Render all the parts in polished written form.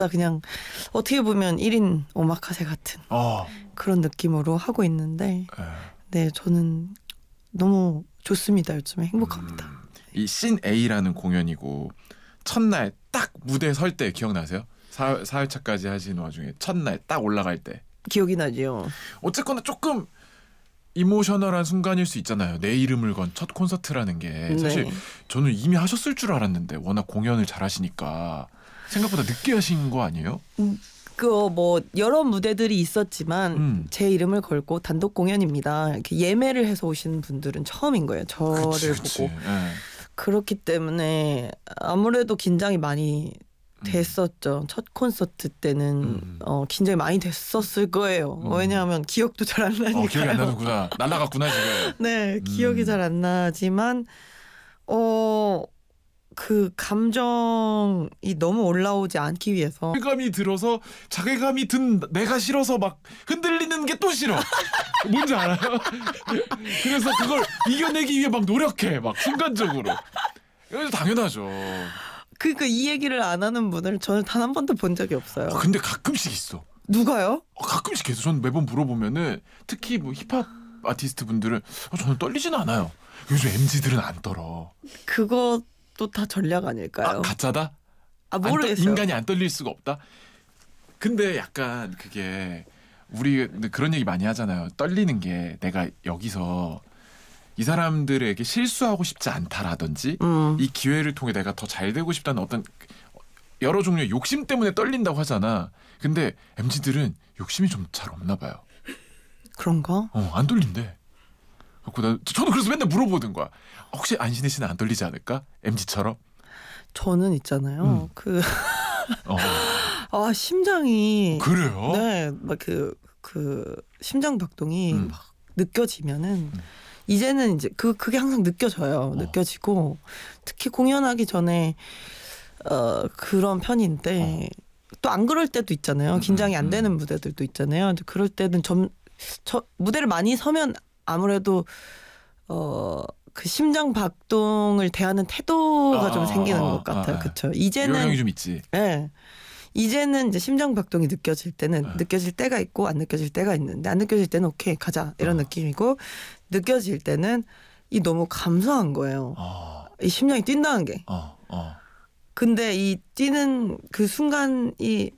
그냥 어떻게 보면 1인 오마카세 같은 그런 느낌으로 하고 있는데 네, 저는 너무 좋습니다. 요즘에 행복합니다. 이 씬 A라는 공연이고 첫날 딱 무대 설 때 기억나세요? 4회차까지 하신 와중에 첫날 딱 올라갈 때 기억이 나죠. 어쨌거나 조금 이모셔널한 순간일 수 있잖아요. 내 이름을 건 첫 콘서트라는 게 사실 네. 저는 이미 하셨을 줄 알았는데 워낙 공연을 잘하시니까 생각보다 늦게 하신 거 아니에요? 그 뭐 여러 무대들이 있었지만 제 이름을 걸고 단독 공연입니다. 이렇게 예매를 해서 오신 분들은 처음인 거예요. 저를 그치. 보고. 네. 그렇기 때문에 아무래도 긴장이 많이 됐었죠. 첫 콘서트 때는 긴장이 많이 됐었을 거예요. 왜냐하면 기억도 잘 안 나니까요. 기억이 안 나는구나. 날라갔구나 지금. 네, 기억이 잘 안 나지만 그 감정이 너무 올라오지 않기 위해서 자괴감이 들어서 자괴감이 든 내가 싫어서 막 흔들리는 게 또 싫어. 뭔지 알아요? 그래서 그걸 이겨내기 위해 막 노력해. 막 순간적으로. 이거 당연하죠. 그러니까 이 얘기를 안 하는 분을 저는 단 한 번도 본 적이 없어요. 근데 가끔씩 있어. 누가요? 가끔씩 계속 저는 매번 물어보면은 특히 뭐 힙합 아티스트 분들은 저는 떨리지는 않아요. 요즘 MZ들은 안 떨어. 그것도 다 전략 아닐까요? 가짜다? 모르겠어요. 인간이 안 떨릴 수가 없다? 근데 약간 그게 우리 그런 얘기 많이 하잖아요. 떨리는 게 내가 여기서 이 사람들에게 실수하고 싶지 않다라든지 이 기회를 통해 내가 더 잘 되고 싶다는 어떤 여러 종류의 욕심 때문에 떨린다고 하잖아. 근데 MZ들은 욕심이 좀 잘 없나 봐요. 그런가? 안 떨린대. 저도 그래서 맨날 물어보는 거야. 혹시 안신혜 씨는 안 떨리지 않을까? MZ처럼? 저는 있잖아요. 심장이 그래요? 네, 막 그 심장 박동이 막 느껴지면은 이제는 이제 그게 항상 느껴져요. 느껴지고 특히 공연하기 전에 그런 편인데 또 안 그럴 때도 있잖아요. 긴장이 안 되는 무대들도 있잖아요. 근데 그럴 때는 저 무대를 많이 서면 아무래도 그 심장 박동을 대하는 태도가 좀 생기는 것 같아요. 그렇죠. 이제는 요령이 좀 있지. 네. 이제는 이제 심장 박동이 느껴질 때는 느껴질 때가 있고 안 느껴질 때가 있는데 안 느껴질 때는 오케이 가자 이런 느낌이고 느껴질 때는 이 너무 감사한 거예요. 이 심장이 뛴다는 게. 근데 이 뛰는 그 순간이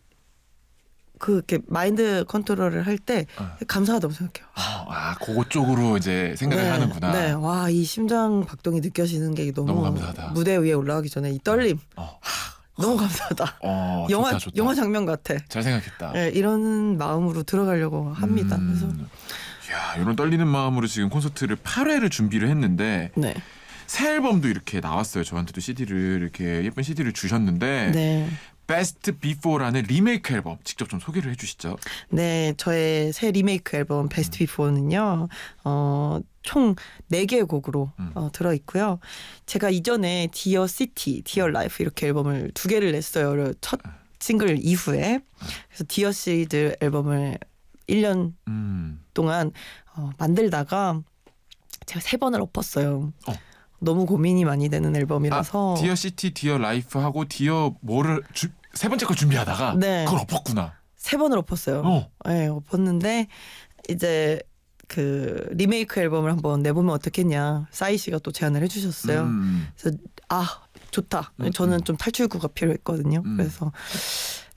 그렇게 마인드 컨트롤을 할 때 감사하다고 생각해요. 그거 쪽으로 이제 생각을 하는구나. 네, 와, 이 심장 박동이 느껴지는 게 너무 감사하다. 무대 위에 올라가기 전에 이 떨림. 너무 감사하다. 좋다. 영화 장면 같아. 잘 생각했다. 네, 이런 마음으로 들어가려고 합니다. 그래서 이런 떨리는 마음으로 지금 콘서트를 8회를 준비를 했는데 네. 새 앨범도 이렇게 나왔어요. 저한테도 CD를 이렇게 예쁜 CD를 주셨는데 네. Best Before라는 리메이크 앨범 직접 좀 소개를 해주시죠. 네, 저의 새 리메이크 앨범 Best Before는요. 총 4개의 곡으로 들어있고요. 제가 이전에 Dear City, Dear Life 이렇게 앨범을 2개를 냈어요. 첫 싱글 이후에. 그래서 Dear Seed 앨범을 1년 동안 만들다가 제가 3번을 엎었어요. 너무 고민이 많이 되는 앨범이라서. Dear City, Dear Life 하고 Dear 뭐를 세 번째 걸 준비하다가 네. 그걸 엎었구나. 3번을 엎었어요. 네, 엎었는데 이제 그 리메이크 앨범을 한번 내보면 어떻겠냐. 싸이 씨가 또 제안을 해주셨어요. 그래서 좋다. 저는 좀 탈출구가 필요했거든요. 그래서